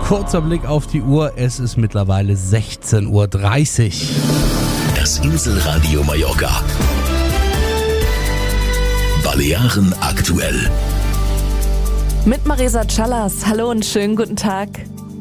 Kurzer Blick auf die Uhr, es ist mittlerweile 16:30 Uhr. Das Inselradio Mallorca. Balearen aktuell. Mit Marisa Callas. Hallo und schönen guten Tag.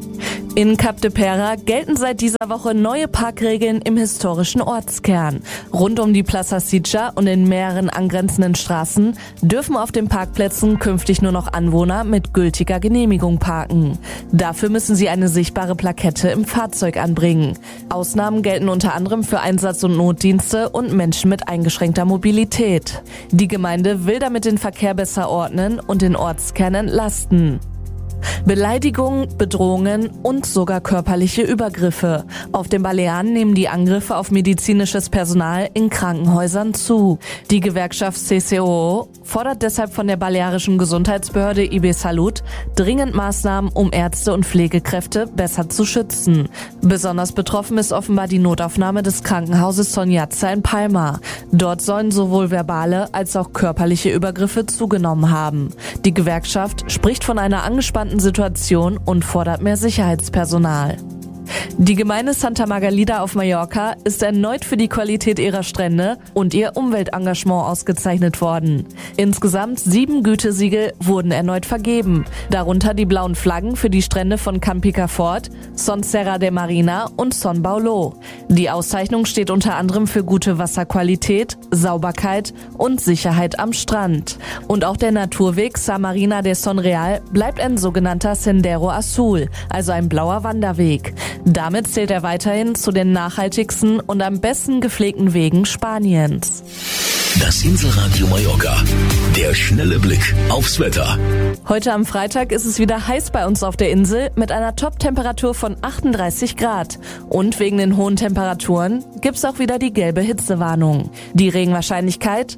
In Cap de Pera gelten seit dieser Woche neue Parkregeln im historischen Ortskern. Rund um die Plaza Sitja und in mehreren angrenzenden Straßen dürfen auf den Parkplätzen künftig nur noch Anwohner mit gültiger Genehmigung parken. Dafür müssen sie eine sichtbare Plakette im Fahrzeug anbringen. Ausnahmen gelten unter anderem für Einsatz- und Notdienste und Menschen mit eingeschränkter Mobilität. Die Gemeinde will damit den Verkehr besser ordnen und den Ortskern entlasten. Beleidigungen, Bedrohungen und sogar körperliche Übergriffe. Auf den Balearen nehmen die Angriffe auf medizinisches Personal in Krankenhäusern zu. Die Gewerkschaft CCOO fordert deshalb von der balearischen Gesundheitsbehörde IB Salut dringend Maßnahmen, um Ärzte und Pflegekräfte besser zu schützen. Besonders betroffen ist offenbar die Notaufnahme des Krankenhauses Son Yatza in Palma. Dort sollen sowohl verbale als auch körperliche Übergriffe zugenommen haben. Die Gewerkschaft spricht von einer angespannten Situation und fordert mehr Sicherheitspersonal. Die Gemeinde Santa Margalida auf Mallorca ist erneut für die Qualität ihrer Strände und ihr Umweltengagement ausgezeichnet worden. Insgesamt 7 Gütesiegel wurden erneut vergeben, darunter die blauen Flaggen für die Strände von Can Picafort, Son Serra de Marina und Son Baulo. Die Auszeichnung steht unter anderem für gute Wasserqualität, Sauberkeit und Sicherheit am Strand. Und auch der Naturweg Sa Marina de Son Real bleibt ein sogenannter Sendero Azul, also ein blauer Wanderweg. Damit zählt er weiterhin zu den nachhaltigsten und am besten gepflegten Wegen Spaniens. Das Inselradio Mallorca. Der schnelle Blick aufs Wetter. Heute am Freitag ist es wieder heiß bei uns auf der Insel mit einer Top-Temperatur von 38 Grad. Und wegen den hohen Temperaturen gibt's auch wieder die gelbe Hitzewarnung. Die Regenwahrscheinlichkeit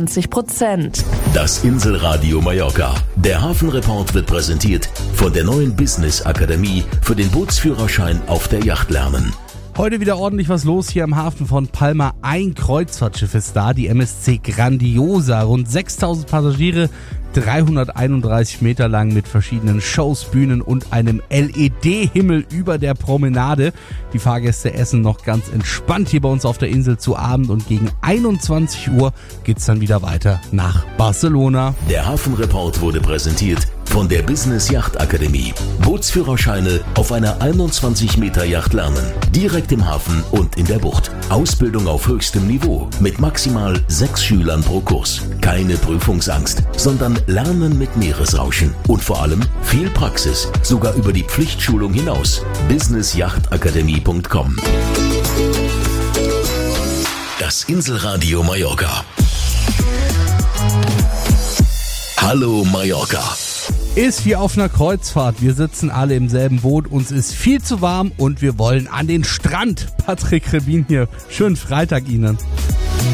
20%. Das Inselradio Mallorca. Der Hafenreport wird präsentiert von der neuen Business Akademie für den Bootsführerschein auf der Yacht lernen. Heute wieder ordentlich was los hier am Hafen von Palma. Ein Kreuzfahrtschiff ist da, die MSC Grandiosa. Rund 6000 Passagiere, 331 Meter lang mit verschiedenen Shows, Bühnen und einem LED-Himmel über der Promenade. Die Fahrgäste essen noch ganz entspannt hier bei uns auf der Insel zu Abend und gegen 21 Uhr geht's dann wieder weiter nach Barcelona. Der Hafenreport wurde präsentiert von der Business Yacht Akademie. Bootsführerscheine auf einer 21 Meter Yacht lernen. Direkt im Hafen und in der Bucht. Ausbildung auf höchstem Niveau mit maximal 6 Schülern pro Kurs. Keine Prüfungsangst, sondern Lernen mit Meeresrauschen. Und vor allem viel Praxis, sogar über die Pflichtschulung hinaus. businessjachtakademie.com. Das Inselradio Mallorca. Hallo Mallorca. Ist wie auf einer Kreuzfahrt. Wir sitzen alle im selben Boot, uns ist viel zu warm und wir wollen an den Strand. Patrick Rebin hier. Schönen Freitag Ihnen.